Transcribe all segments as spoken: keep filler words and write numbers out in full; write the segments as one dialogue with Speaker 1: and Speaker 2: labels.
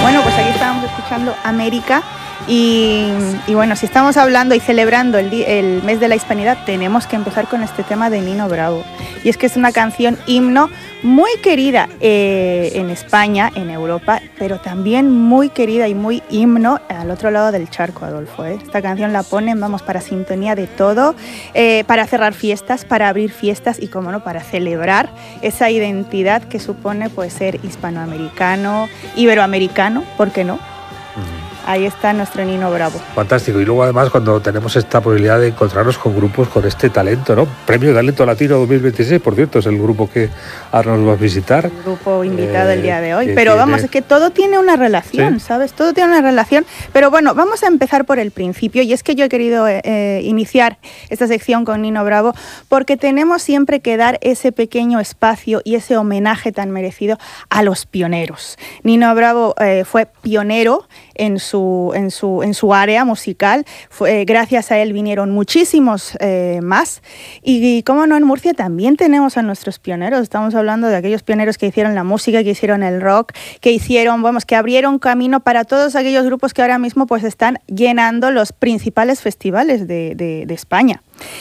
Speaker 1: Bueno, pues aquí estábamos escuchando América y, y bueno, si estamos hablando y celebrando el, el mes de la Hispanidad, tenemos que empezar con este tema de Nino Bravo. Y es que es una canción himno muy querida eh, en España, en Europa, pero también muy querida y muy himno al otro lado del charco, Adolfo, ¿eh? Esta canción la ponen, vamos, para sintonía de todo, eh, para cerrar fiestas, para abrir fiestas y, como no, para celebrar esa identidad que supone pues ser hispanoamericano, iberoamericano, ¿por qué no? Ahí está nuestro Nino Bravo.
Speaker 2: Fantástico. Y luego, además, cuando tenemos esta posibilidad de encontrarnos con grupos con este talento, ¿no? Premio Talento Latino dos mil veintiséis, por cierto, es el grupo que ahora nos va a visitar.
Speaker 1: El grupo invitado eh, el día de hoy. Pero
Speaker 2: tiene...
Speaker 1: vamos, es que todo tiene una relación, ¿sí? ¿Sabes? Todo tiene una relación. Pero bueno, vamos a empezar por el principio. Y es que yo he querido eh, iniciar esta sección con Nino Bravo porque tenemos siempre que dar ese pequeño espacio y ese homenaje tan merecido a los pioneros. Nino Bravo eh, fue pionero en su, en su, en su área musical. Fue, eh, gracias a él vinieron muchísimos eh, más. Y, y cómo no, en Murcia también tenemos a nuestros pioneros. Estamos hablando de aquellos pioneros que hicieron la música, que hicieron el rock, que hicieron, vamos, que abrieron camino para todos aquellos grupos que ahora mismo pues están llenando los principales festivales de, de, de España.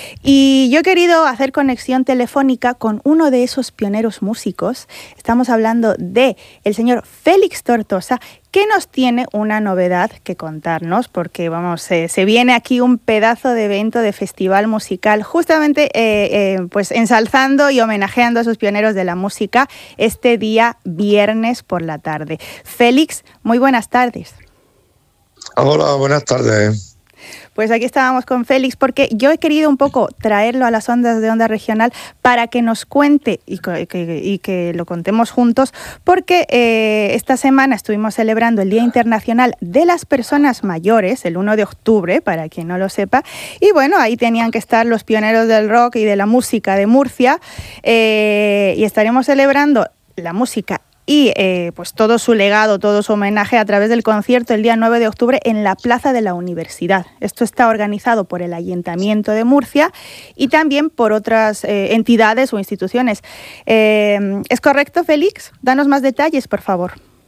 Speaker 1: Y yo he querido hacer conexión telefónica con uno de esos pioneros músicos. Estamos hablando de el señor Félix Tortosa, que nos tiene una novedad que contarnos, porque vamos, eh, se viene aquí un pedazo de evento de festival musical, justamente eh, eh, pues ensalzando y homenajeando a esos pioneros de la música este día viernes por la tarde. Félix, muy buenas tardes.
Speaker 3: Hola, buenas tardes.
Speaker 1: Pues aquí estábamos con Félix porque yo he querido un poco traerlo a las ondas de Onda Regional para que nos cuente y que, y que lo contemos juntos, porque eh, esta semana estuvimos celebrando el Día Internacional de las Personas Mayores, el uno de octubre, para quien no lo sepa, y bueno, ahí tenían que estar los pioneros del rock y de la música de Murcia, eh, y estaremos celebrando la música y eh, pues todo su legado, todo su homenaje a través del concierto el día nueve de octubre en la Plaza de la Universidad. Esto está organizado por el Ayuntamiento de Murcia y también por otras eh, entidades o instituciones. Eh, ¿Es correcto, Félix? Danos más detalles, por favor.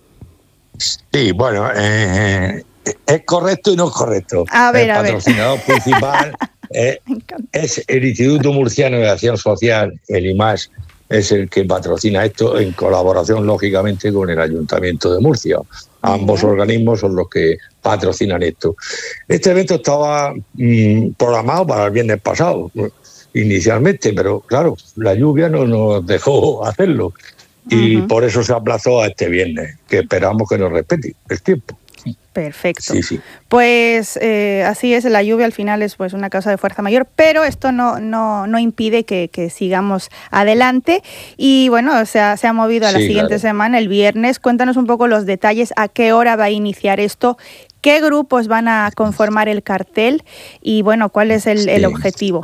Speaker 3: Sí, bueno, eh, es correcto y no es correcto.
Speaker 1: A ver,
Speaker 3: el
Speaker 1: a
Speaker 3: patrocinador
Speaker 1: ver.
Speaker 3: principal eh, es el Instituto Murciano de Acción Social, el I M A S. Es el que patrocina esto en colaboración, lógicamente, con el Ayuntamiento de Murcia. Ambos uh-huh. organismos son los que patrocinan esto. Este evento estaba mmm, programado para el viernes pasado, inicialmente, pero claro, la lluvia no nos dejó hacerlo. Y uh-huh. por eso se aplazó a este viernes, que esperamos que nos respete el tiempo.
Speaker 1: Perfecto.
Speaker 3: Sí, sí.
Speaker 1: Pues eh, así es, la lluvia al final es pues una causa de fuerza mayor, pero esto no, no, no impide que, que sigamos adelante. Y bueno, o sea, se ha movido a la sí, siguiente claro. semana, el viernes. Cuéntanos un poco los detalles, a qué hora va a iniciar esto, qué grupos van a conformar el cartel y bueno, cuál es el, sí. el objetivo.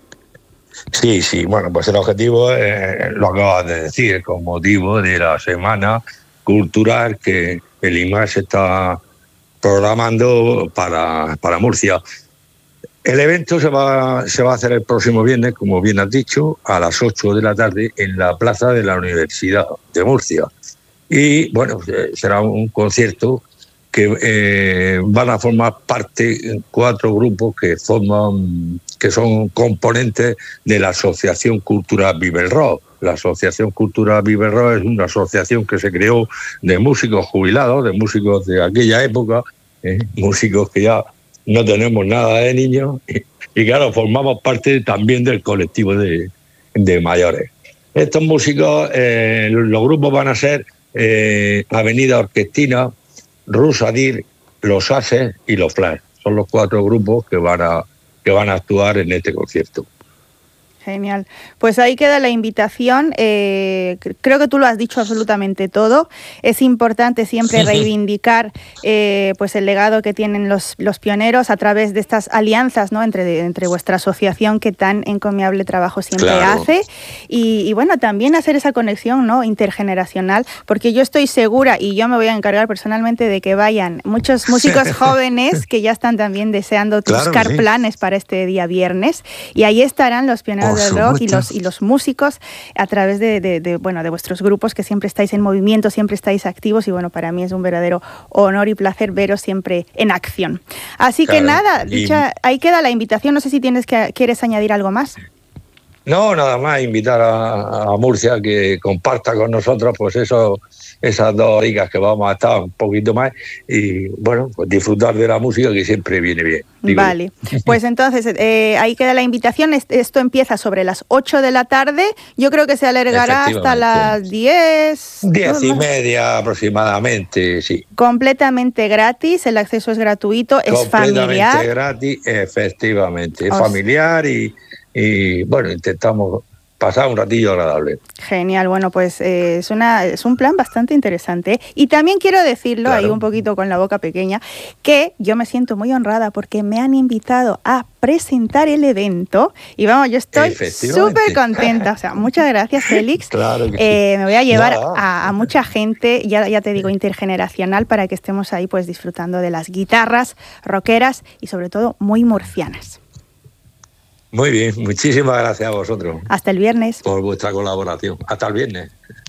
Speaker 3: Sí, sí, bueno, pues el objetivo eh, lo acabas de decir, con motivo de la semana cultural que el I M A S está programando para, para Murcia. El evento se va, se va a hacer el próximo viernes, como bien has dicho, a las ocho de la tarde en la Plaza de la Universidad de Murcia. Y bueno, será un concierto que eh, van a formar parte cuatro grupos que forman, que son componentes de la Asociación Cultural Vive el Rock. La Asociación Cultural Vive el Rock es una asociación que se creó de músicos jubilados, de músicos de aquella época, eh, músicos que ya no tenemos nada de niños, y, y claro, formamos parte también del colectivo de, de mayores. Estos músicos, eh, los grupos van a ser eh, Avenida Orquestina, Rusadir, Los Ases y Los Flash. Son los cuatro grupos que van a, que van a actuar en este concierto.
Speaker 1: Genial. Pues ahí queda la invitación. Eh, creo que tú lo has dicho absolutamente todo. Es importante siempre reivindicar eh, pues el legado que tienen los, los pioneros a través de estas alianzas, ¿no? entre, entre vuestra asociación que tan encomiable trabajo siempre claro. hace. Y, y bueno, también hacer esa conexión, ¿no? intergeneracional, porque yo estoy segura, y yo me voy a encargar personalmente de que vayan muchos músicos jóvenes que ya están también deseando claro, buscar sí. planes para este día viernes. Y ahí estarán los pioneros Por del Rock y los, y los músicos a través de, de, de, bueno, de vuestros grupos, que siempre estáis en movimiento, siempre estáis activos, y bueno, para mí es un verdadero honor y placer veros siempre en acción. Así claro, que nada, dicha, ahí queda la invitación. No sé si tienes que, quieres añadir algo más.
Speaker 3: No, nada más invitar a, a Murcia que comparta con nosotros pues eso, esas dos horitas que vamos a estar un poquito más y bueno, pues disfrutar de la música que siempre viene bien.
Speaker 1: Vale, pues entonces eh, ahí queda la invitación. Esto empieza sobre las ocho de la tarde, yo creo que se alargará hasta las diez.
Speaker 3: Diez y media aproximadamente, sí.
Speaker 1: Completamente gratis, el acceso es gratuito, es familiar.
Speaker 3: Completamente gratis, efectivamente, es familiar y... Y bueno, intentamos pasar un ratillo agradable.
Speaker 1: Genial, bueno, pues eh, es, una, es un plan bastante interesante. Y también quiero decirlo, claro, ahí un poquito con la boca pequeña, que yo me siento muy honrada porque me han invitado a presentar el evento. Y vamos, yo estoy súper contenta. O sea, muchas gracias, Félix.
Speaker 3: Claro que
Speaker 1: eh,
Speaker 3: sí.
Speaker 1: Me voy a llevar a, a mucha gente, ya, ya te digo, intergeneracional, para que estemos ahí pues disfrutando de las guitarras rockeras y sobre todo muy murcianas.
Speaker 3: Muy bien, muchísimas gracias a vosotros.
Speaker 1: Hasta el viernes.
Speaker 3: Por vuestra colaboración. Hasta el viernes.